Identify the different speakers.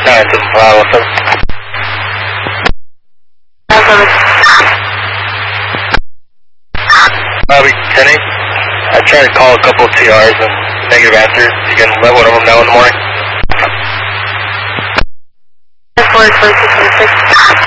Speaker 1: 975, what's up? Bobby, 10-8. I tried to call a couple of TRs and negative answers. You can let one of them know in the morning.